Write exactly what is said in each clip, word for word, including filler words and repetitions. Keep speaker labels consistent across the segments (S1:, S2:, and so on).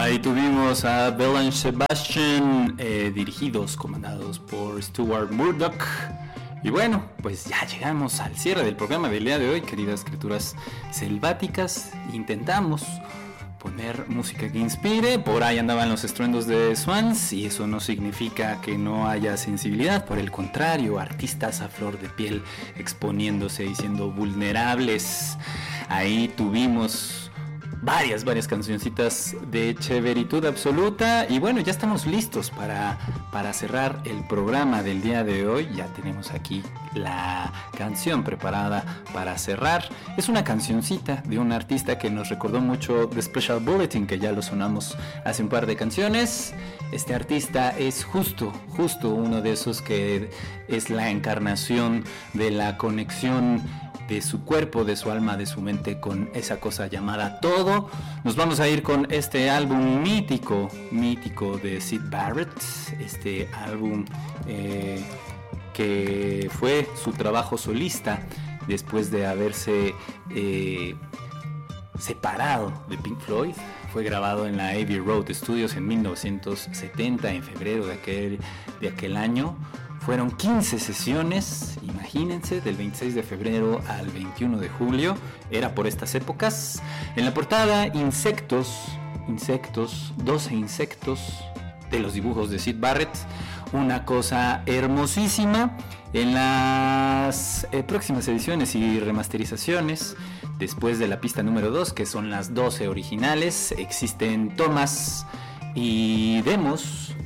S1: Ahí tuvimos a Bell and Sebastian, eh, dirigidos, comandados por Stuart Murdoch. Y bueno, pues ya llegamos al cierre del programa del día de hoy, queridas criaturas selváticas. Intentamos poner música que inspire. Por ahí andaban los estruendos de Swans y eso no significa que no haya sensibilidad. Por el contrario, artistas a flor de piel exponiéndose y siendo vulnerables. Ahí tuvimos varias, varias cancioncitas de chéveritud absoluta. Y bueno, ya estamos listos para, para cerrar el programa del día de hoy. Ya tenemos aquí la canción preparada para cerrar. Es una cancioncita de un artista que nos recordó mucho The Special Bulletin, que ya lo sonamos hace un par de canciones. Este artista es justo, justo uno de esos que es la encarnación de la conexión de su cuerpo, de su alma, de su mente con esa cosa llamada todo. Nos vamos a ir con este álbum mítico, mítico de Syd Barrett, este álbum eh, que fue su trabajo solista después de haberse eh, separado de Pink Floyd. Fue grabado en la Abbey Road Studios en mil novecientos setenta, en febrero de aquel, de aquel año. Fueron quince sesiones, imagínense, del veintiséis de febrero al veintiuno de julio, era por estas épocas. En la portada, insectos, insectos, doce insectos de los dibujos de Syd Barrett, una cosa hermosísima. En las eh, próximas ediciones y remasterizaciones, después de la pista número dos, que son las doce originales, existen tomas y demos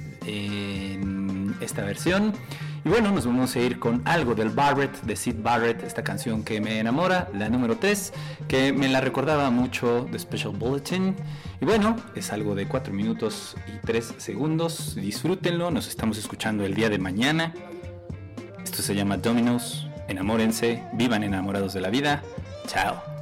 S1: en esta versión. Y bueno, nos vamos a ir con algo del Barrett, de Syd Barrett, esta canción que me enamora, la número tres, que me la recordaba mucho The Special Bulletin. Y bueno, es algo de cuatro minutos y tres segundos, disfrútenlo, nos estamos escuchando el día de mañana. Esto se llama Dominoes, enamórense, vivan enamorados de la vida, chao.